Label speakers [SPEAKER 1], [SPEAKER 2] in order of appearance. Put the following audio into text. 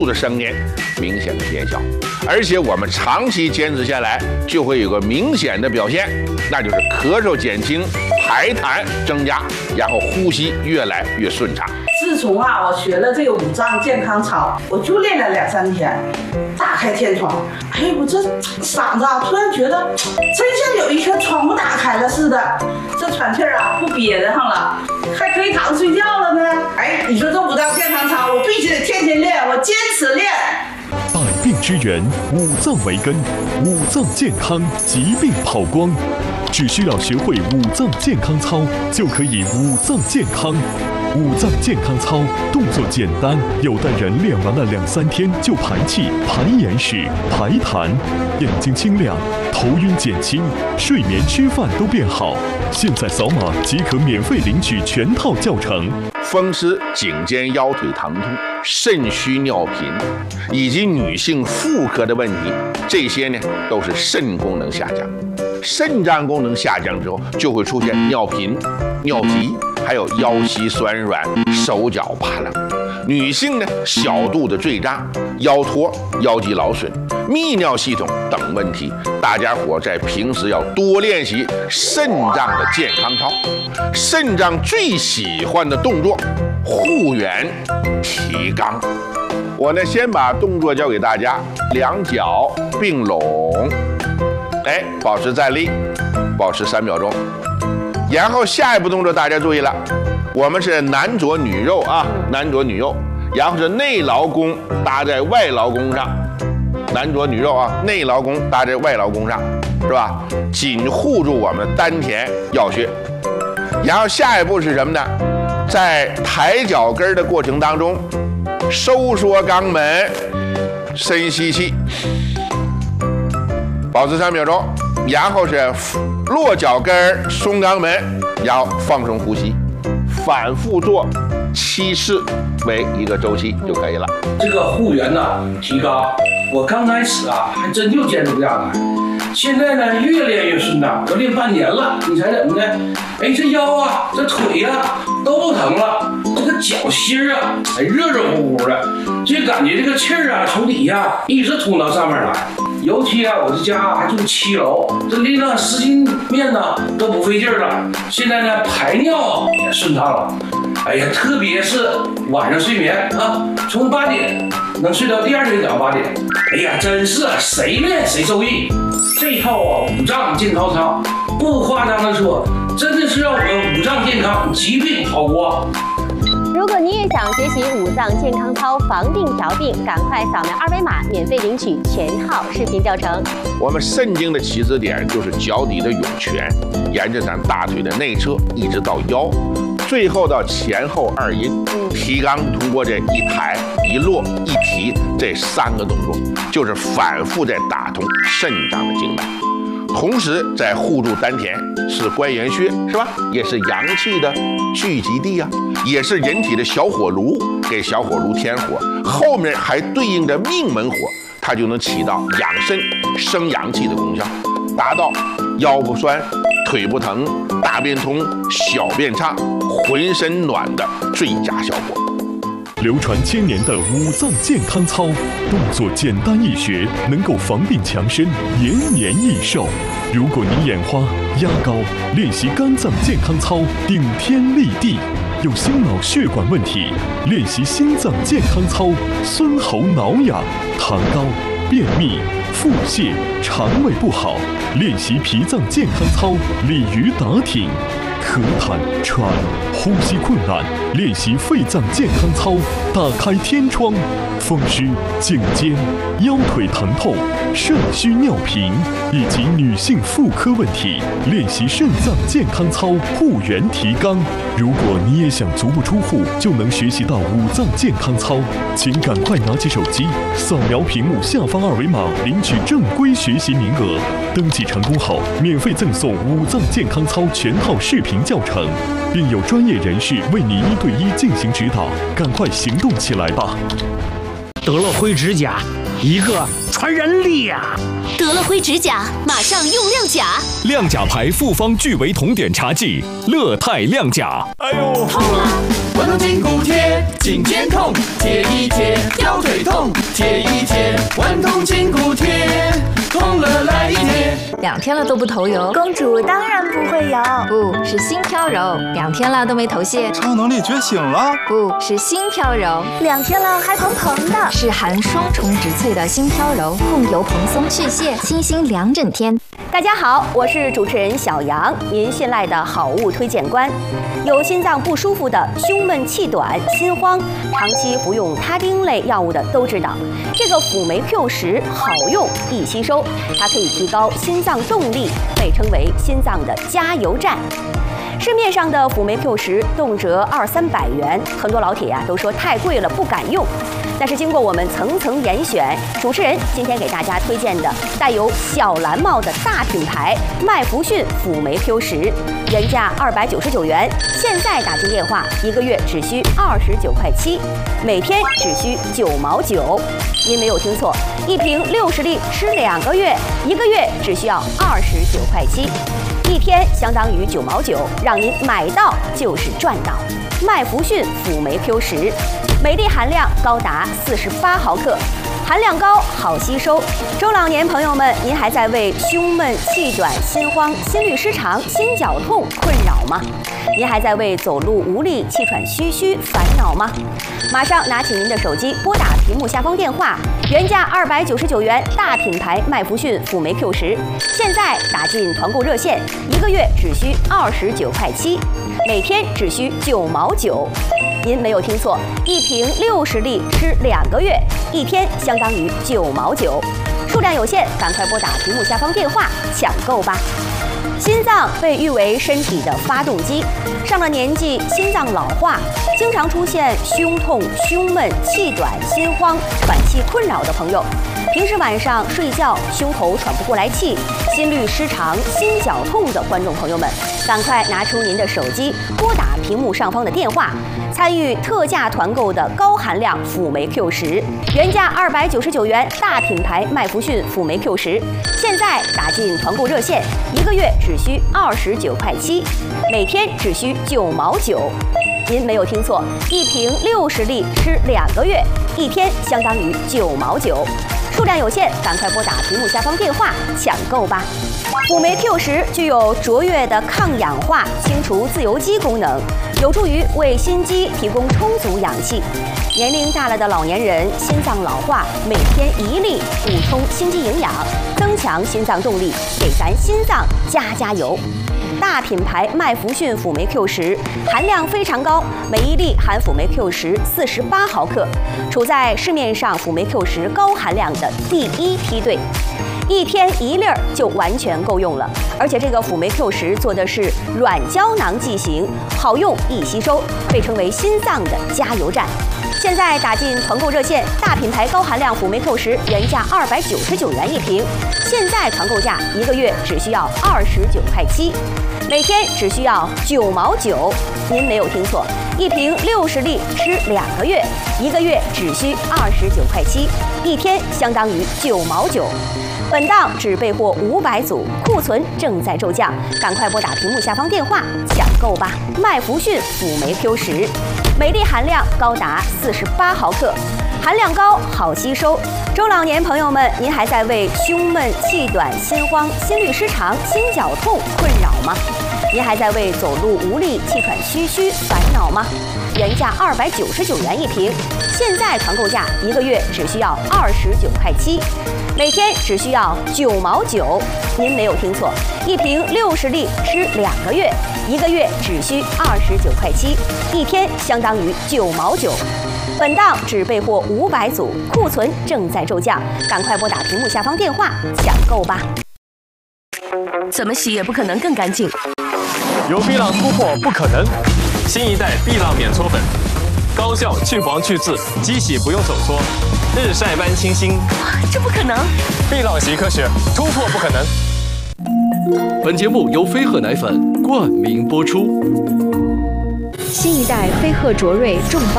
[SPEAKER 1] 的声音明显的减小，而且我们长期坚持下来，就会有个明显的表现，那就是咳嗽减轻，排痰增加，然后呼吸越来越顺畅。
[SPEAKER 2] 自从我学了这个五脏健康操，我就练了2-3天，打开天窗，哎，我这嗓子突然觉得真像有一颗窗户打开了似的，这喘气不憋得上了，还可以躺睡觉了呢。哎，你说这五脏健康操，我必须得天天练，我坚持练。
[SPEAKER 3] 百病之源，五脏为根，五脏健康，疾病跑光。只需要学会五脏健康操，就可以五脏健康。五脏健康操动作简单，有的人练完了2-3天就排气、排眼屎、排痰，眼睛清亮，头晕减轻，睡眠吃饭都变好。现在扫码即可免费领取全套教程。
[SPEAKER 1] 风湿、颈肩腰腿疼痛、肾虚尿频，以及女性妇科的问题，这些呢都是肾功能下降。肾脏功能下降之后，就会出现尿频、尿急，还有腰膝酸软、手脚发冷。女性呢，小肚子坠胀、腰托、腰肌劳损、泌尿系统等问题，大家伙在平时要多练习肾脏的健康操。肾脏最喜欢的动作，护圆、提肛。我呢，先把动作教给大家，两脚并拢，哎，保持站立，保持3秒钟。然后下一步动作大家注意了，我们是男左女右啊，男左女右，然后是内劳宫搭在外劳宫上，男左女右啊，内劳宫搭在外劳宫上，是吧？紧护住我们的丹田要穴。然后下一步是什么呢？在抬脚跟的过程当中，收缩肛门，深吸气，保持3秒钟。然后是落脚跟松肛门，然后放松呼吸，反复做7次为一个周期就可以了。
[SPEAKER 4] 这个护圆提肛，我刚开始还真就坚持不下来，现在呢越练越顺畅，都练半年了。你猜怎么的？哎，这腰这腿都不疼了，这个脚心哎热热乎乎的，就感觉这个气儿从底下一直通到上面来。尤其我这家还住7楼，这拎上湿巾面都不费劲了。现在呢排尿也顺畅了。哎呀，特别是晚上睡眠从8点能睡到第2天早上8点。哎呀，真是谁练谁受益。这套五脏健康操，不夸张的说，真的是让我们五脏健康，疾病跑光。
[SPEAKER 5] 如果你也想学习五脏健康操防病调病，赶快扫描2维码，免费领取全套视频教程。
[SPEAKER 1] 我们肾经的起止点就是脚底的涌泉，沿着咱大腿的内侧一直到腰，最后到前后2阴。提肛通过这一抬、一落、一提这3个动作，就是反复在打通肾脏的经脉。同时在护住丹田，是关元穴，是吧？也是阳气的聚集地也是人体的小火炉，给小火炉添火。后面还对应着命门火，它就能起到养肾、生阳气的功效，达到腰不酸、腿不疼、大便通、小便畅、浑身暖的最佳效果。
[SPEAKER 3] 流传1000年的五脏健康操，动作简单易学，能够防病强身，延年益寿。如果你眼花、压高，练习肝脏健康操，顶天立地；有心脑血管问题，练习心脏健康操，酸喉挠痒；糖高、便秘、腹泻、肠胃不好，练习脾脏健康操，鲤鱼打挺；咳痰、喘、呼吸困难，练习肺脏健康操，打开天窗；风湿、颈肩、腰腿疼痛、肾虚尿频以及女性妇科问题，练习肾脏健康操，护圆提肛。如果你也想足不出户就能学习到五脏健康操，请赶快拿起手机，扫描屏幕下方2维码，领取正规学习名额。登记成功后，免费赠送五脏健康操全套视频教程，并有专业人士为你1对1进行指导。赶快行动起来吧！
[SPEAKER 6] 得了灰指甲，一个传染力呀！
[SPEAKER 7] 得了灰指甲，马上用亮甲。
[SPEAKER 3] 亮甲牌复方聚维酮碘茶剂，乐泰亮甲。
[SPEAKER 7] 痛啊！
[SPEAKER 8] 关东筋骨贴，颈肩痛贴一贴，腰腿痛贴一贴，关东筋骨贴，痛了来一贴。
[SPEAKER 9] 2天了都不头油，
[SPEAKER 10] 公主当然不会油，
[SPEAKER 9] 不是心飘柔。2天了都没头屑，
[SPEAKER 11] 超能力觉醒了，
[SPEAKER 9] 不是心飘柔。
[SPEAKER 10] 2天了还蓬蓬的，
[SPEAKER 9] 是含双重植萃的心飘柔，控油蓬松去屑，清新2整天。
[SPEAKER 5] 大家好，我是主持人小杨，您信赖的好物推荐官。有心脏不舒服的、胸闷气短、心慌，长期服用他汀类药物的都知道，这个辅酶 Q10好用易吸收，它可以提高心脏动力，被称为心脏的加油站。市面上的辅酶 Q10动辄200-300元，很多老铁都说太贵了，不敢用。但是经过我们层层严选，主持人今天给大家推荐的带有小蓝帽的大品牌麦弗逊辅酶 Q10，原价299元，现在打进电话1个月只需29.7块，每天只需9毛9。您没有听错，一瓶60粒吃2个月，1个月只需要29.7块，一天相当于9毛9，让您买到就是赚到。麦弗逊辅酶 Q10。镁粒含量高达48毫克，含量高，好吸收。中老年朋友们，您还在为胸闷、气短、心慌、心律失常、心绞痛困扰吗？您还在为走路无力、气喘吁吁烦恼吗？马上拿起您的手机，拨打屏幕下方电话，原价299元，大品牌麦弗逊辅酶 Q10，现在打进团购热线，1个月只需29.7块，每天只需9毛9。您没有听错，一瓶60粒吃2个月，一天相当于9毛9，数量有限，赶快拨打屏幕下方电话抢购吧。心脏被誉为身体的发动机，上了年纪，心脏老化，经常出现胸痛、胸闷、气短、心慌、喘气困扰的朋友，平时晚上睡觉胸口喘不过来气、心律失常、心绞痛的观众朋友们，赶快拿出您的手机，拨打屏幕上方的电话，参与特价团购的高含量辅酶 Q10，原价299元，大品牌麦弗逊辅酶 Q10，现在打进团购热线，1个月只需29.7块，每天只需9毛9。您没有听错，一瓶60粒吃2个月，一天相当于9毛9。数量有限，赶快拨打屏幕下方电话抢购吧。辅酶 Q10具有卓越的抗氧化、清除自由基功能，有助于为心肌提供充足氧气。年龄大了的老年人心脏老化，每天1粒补充心肌营养，增强心脏动力，给咱心脏加油。大品牌麦弗逊辅酶 Q10含量非常高，每1粒含辅酶 Q10 48毫克，处在市面上辅酶 Q10高含量的第1梯队。一天1粒就完全够用了，而且这个辅酶 Q10做的是软胶囊剂型，好用易吸收，被称为心脏的加油站。现在打进团购热线，大品牌高含量辅酶 Q10原价299元一瓶，现在团购价1个月只需要29.7块，每天只需要9毛9。您没有听错，一瓶60粒吃2个月，1个月只需29.7块，一天相当于9毛9。本档只备货500组，库存正在骤降，赶快拨打屏幕下方电话抢购吧。麦弗逊辅酶 Q10，镁粒含量高达48毫克，含量高，好吸收。中老年朋友们，您还在为胸闷、气短、心慌、心律失常、心绞痛困扰吗？您还在为走路无力、气喘吁吁烦恼吗？原价299元一瓶，现在团购价1个月只需要29.7块，每天只需要9毛9。您没有听错，一瓶60粒吃2个月，1个月只需29.7块，一天相当于9毛9。本档只备货500组，库存正在骤降，赶快拨打屏幕下方电话抢购吧。
[SPEAKER 7] 怎么洗也不可能更干净。
[SPEAKER 12] 有碧浪突破不可能，新一代碧浪免搓粉，高效去黄去渍，机洗不用手搓，日晒般清新。
[SPEAKER 7] 这不可能！
[SPEAKER 12] 碧浪洗科学，突破不可能。
[SPEAKER 13] 本节目由飞鹤奶粉冠名播出。
[SPEAKER 14] 新一代飞鹤卓瑞重磅